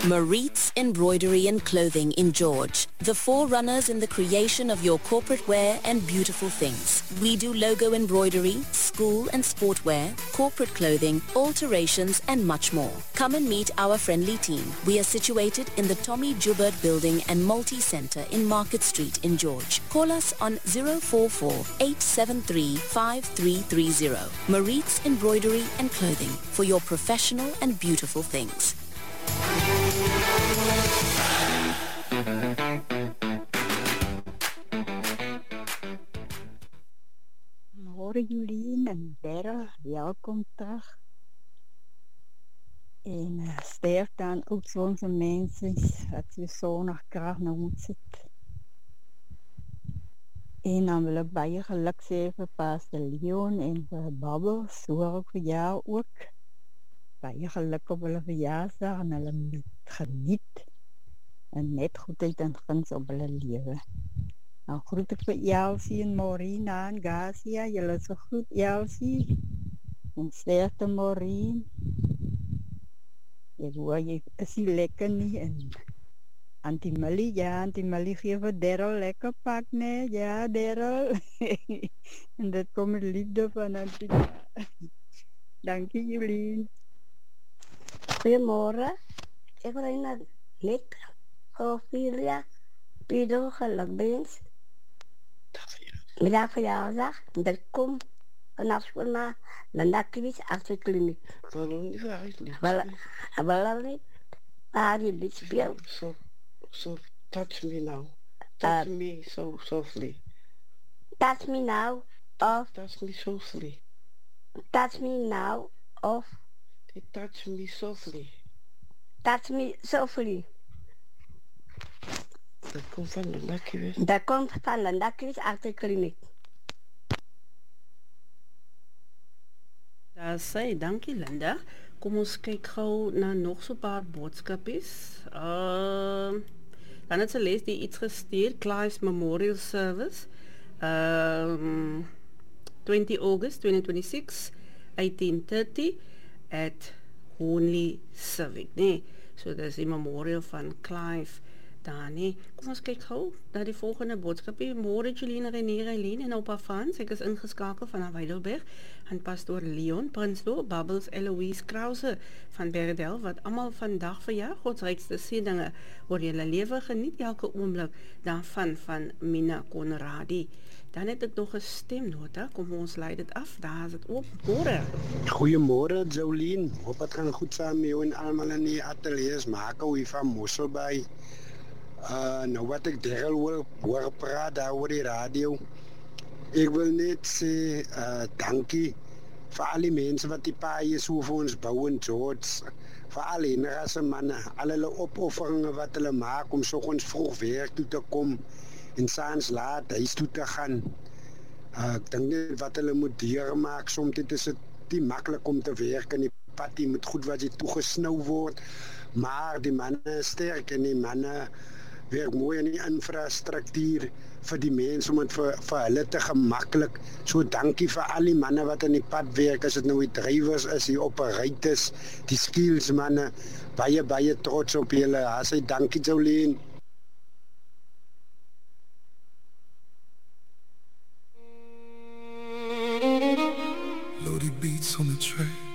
Maritz Embroidery and Clothing in George, the forerunners in the creation of your corporate wear and beautiful things. We do logo embroidery, school and sportwear, corporate clothing, alterations and much more. Come and meet our friendly team. We are situated in the Tommy Joubert Building and Multi-Center in Market Street in George. Call us on 044-873-5330. Maritz Embroidery and Clothing for your professional and beautiful things. Horen jullie en Darryl, welkom terug. En sterft dan ook soms een mensen dat je zo nog graag naar moet zitten. En dan wil ik bij je geluk zeggen, Pastor Leon en voor Babbels, hoor ook voor jou ook. Bij je geluk op hulle verjaarsdag en hulle moet geniet. En net goedheid en guns op hulle lewe. Nou groet ek vir Elsie en Morina en Garcia. Julle is so goed, Elsie. En sterkte Maureen. Ek hoor jy is nie lekker nie. En Auntie Millie, ja, Auntie Millie gee vir Darryl lekker pak, nee. Ja, Darryl. En dit kom met liefde van Auntie. Dankie, Jolien. Goedemorgen. Ik wil naar Nick, Ophelia, Pido, gelukbeens. Middag voor jou, zeg. Dat komt vanaf school naar Landakkiewicz Achterkliniek. Waarom niet eigenlijk? Wel niet. Waar je dit speelt. So touch me now. Touch me so softly. Touch me now, of... Touch me softly. Touch me now, of... They touch me softly. Touch me softly. Dat komt van Landakkiewicz. Dat komt van Landakkiewicz Achterkliniek. Daar sê, dankie Linda. Kom ons kyk gou na nog so 'n paar boodskapies. Dan het ze lees die iets gestuur, Clive's Memorial Service. 20 August 2026, 18:30 at Honley Civic. Nee, so dis die memorial van Clive. Daar nie. Kom ons kyk gou na die volgende boodskapie. Môre Jolien, René, Eileen en oupa Frans. Ek is ingeskakel van Heidelberg en pastoor Leon Prinsloo, Bubbles, Eloise Krause van Berdel, wat almal vandag verjaar. Gods rykste seëninge oor julle lewe, geniet elke oomblik daarvan, van Mina Conradi. Dan het ek nog 'n stemnota. Kom ons lei dit af. Daar is dit ook. Môre. Goeiemôre Jolien. Hoop dit gaan goed saam met jou en almal in die ateljee. Maak ou van Mosselbaai. Nou wat ek Darryl wil hoor praat daar oor die radio. Ek wil net sê dankie vir al die mense wat die paaie so vir ons bou in George. Vir al die enige manne, al hulle opofferinge wat hulle maak om soggens vroeg werk toe te kom en saans laat huis toe te gaan. Ek dink net wat hulle moet deurmaak, soms is dit nie maklik om te werk in die pad, jy moet goed wat jy toegesnou word, maar die manne is sterk en die manne werk mooi in die infrastruktuur vir die mense om het vir hulle te gemaklik. So dankie vir al die manne wat in die pad werk, as dit nou die drivers is, die operators, die skills manne, baie trots op julle. Sê dankie Jolien. Loaded beats on the track.